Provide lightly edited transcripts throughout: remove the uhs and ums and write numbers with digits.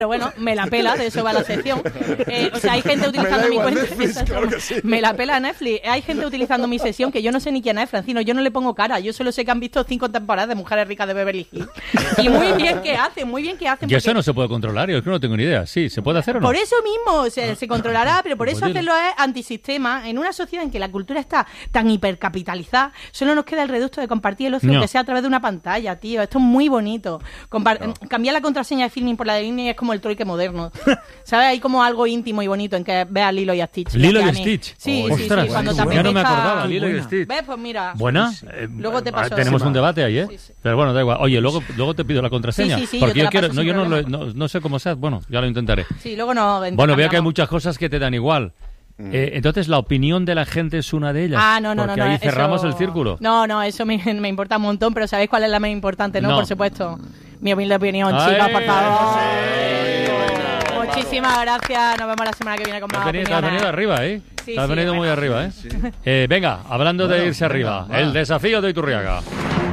Pero bueno, me la pela, de eso va la sección. O sea, hay gente utilizando mi cuenta. Netflix, claro que sí. Me la pela Netflix. Hay gente utilizando mi sesión que yo no sé ni quién es, Francino. Yo no le pongo cara. Yo solo sé que han visto 5 temporadas de Mujeres Ricas de Beverly Hills. Y muy bien que hacen, muy bien que hacen. Y eso no se puede controlar, yo es que no tengo ni idea. Sí, ¿se puede hacer o no? Por eso mismo se controlará, pero por eso hacerlo es antisistema. En una sociedad en que la cultura está tan hipercapitalizada, solo nos queda el reducto de compartir el ocio, que sea a través de una pantalla, tío. Esto es muy bonito. Cambiar la contraseña de filming por la de Disney es como el trueque moderno. ¿Sabes? Hay como algo íntimo y bonito en que veas Lilo y Stitch. Lilo y Stitch. Sí, ostras, sí. Cuando ya no me acordaba, Lilo y Stitch. ¿Ves? Pues mira. ¿Buena? Luego te paso. Tenemos un debate ahí, ¿eh? Sí. Pero bueno, da igual. Oye, luego te pido la contraseña. Sí, porque yo quiero... No, yo no sé cómo sea. Bueno, ya lo intentaré. Sí, luego no... Bueno, veo que hay muchas cosas que te dan igual. Entonces, ¿la opinión de la gente es una de ellas? No. Porque ahí cerramos el círculo. No, eso me importa un montón, pero ¿sabéis cuál es la más importante, no? Por supuesto. Mi humilde opinión, chicos, por favor. Muchísimas gracias. Nos vemos la semana que viene con más opiniones. Te has venido arriba, ¿eh? Sí, te has venido muy arriba, ¿eh? Sí. Venga, hablando de irse arriba. El desafío de Iturriaga.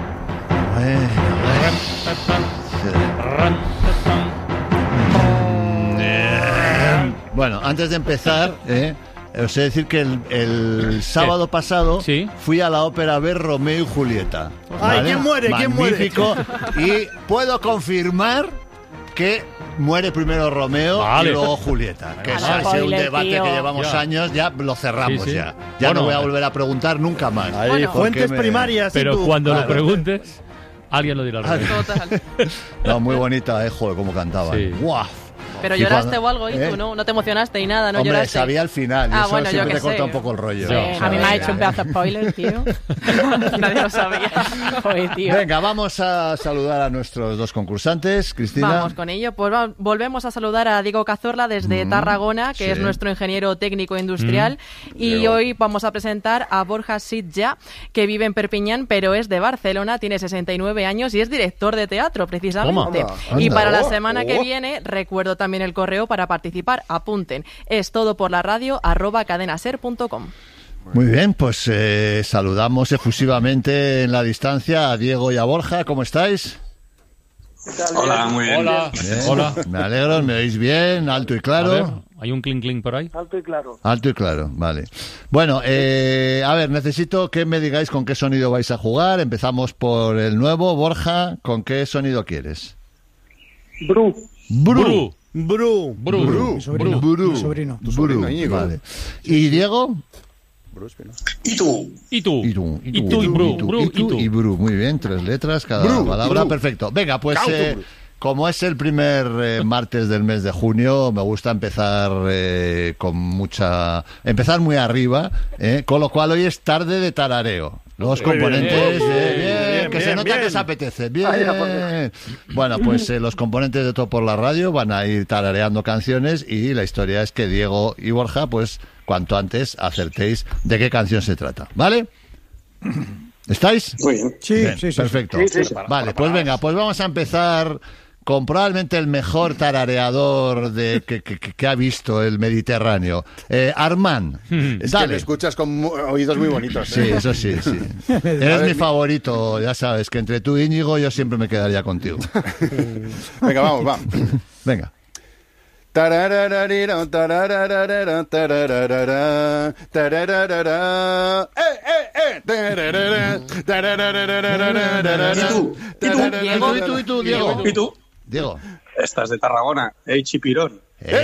Bueno, antes de empezar, os he de decir que el sábado pasado fui a la ópera a ver Romeo y Julieta. ¿Vale? Ay, ¿quién muere? Magnífico. Y puedo confirmar que muere primero Romeo y luego Julieta. Que es un debate que llevamos años, ya lo cerramos ya. Ya no voy a volver a preguntar nunca más. Hay fuentes primarias. Pero cuando lo preguntes, alguien lo dirá al revés. Total. No, muy bonita, joder, cómo cantaban. Sí. ¡Guau! Pero lloraste o algo, ¿y tú no te emocionaste y nada? ¿No lloraste? Sabía al final, y eso bueno, siempre te sé. corta un poco el rollo. Sí, a mí me ha hecho un pedazo de spoiler, tío. Nadie lo sabía. Joder, tío. Venga, vamos a saludar a nuestros dos concursantes. Cristina. Vamos con ello. Pues volvemos a saludar a Diego Cazorla desde Tarragona, que es nuestro ingeniero técnico industrial. Y hoy vamos a presentar a Borja Sitja, que vive en Perpiñán, pero es de Barcelona, tiene 69 años y es director de teatro, precisamente. Y para la semana que viene, recuerdo también el correo para participar. Apunten. Es todo por la radio @cadenaser.com. Muy bien, pues saludamos efusivamente en la distancia a Diego y a Borja. ¿Cómo estáis? Hola, muy bien. Hola. Me alegro, ¿me oís bien? ¿Alto y claro? A ver, ¿hay un clink por ahí? Alto y claro. Alto y claro, vale. Bueno, a ver, necesito que me digáis con qué sonido vais a jugar. Empezamos por el nuevo. Borja, ¿con qué sonido quieres? Bru. Bru. Mi sobrino. Vale. ¿Y Diego? ¿Y tú? Y tú y Bru. Muy bien, 3 letras cada palabra. Perfecto. Venga, pues como es el primer martes del mes de junio, me gusta empezar empezar muy arriba, con lo cual hoy es tarde de tarareo. Los componentes, que se nota que os apetece. Bien. Bueno, pues los componentes de Todo por la Radio van a ir tarareando canciones y la historia es que Diego y Borja, pues cuanto antes acertéis de qué canción se trata, ¿vale? ¿Estáis? Muy bien. Sí, perfecto. Sí. Vale, pues venga, pues vamos a empezar con probablemente el mejor tarareador que ha visto el Mediterráneo. Armand, es dale. que me escuchas con oídos muy bonitos. Sí, eso sí. Eres mi favorito, ya sabes, que entre tú y Íñigo yo siempre me quedaría contigo. Venga, vamos. Venga. ¿Y tú, Diego? ¿Y tú? Diego. Estás de Tarragona, Chipirón.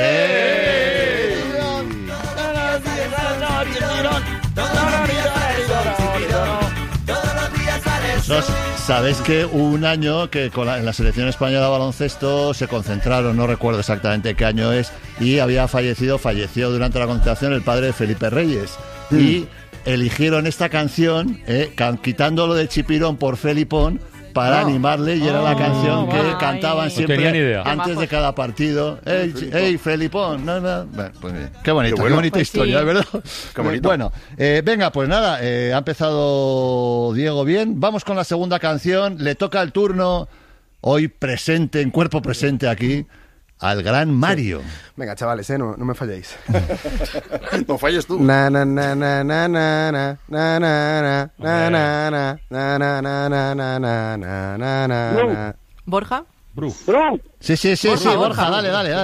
Sabéis que hubo un año que en la selección española de baloncesto se concentraron, no recuerdo exactamente qué año es, y falleció durante la concentración el padre de Felipe Reyes. Y eligieron esta canción, quitándolo de Chipirón por Felipón, para animarle, y era la canción que cantaban siempre antes de cada partido. ¡Ey, Felipón! No. Bueno, pues qué bonita historia, ¿verdad? Qué bonito. Bueno, venga, pues nada, ha empezado Diego bien. Vamos con la segunda canción. Le toca el turno, hoy presente, en cuerpo presente aquí, al gran Mario. Sí. Venga, chavales, no me falléis. No falles tú. Borja. Bru. Sí, Borja, dale.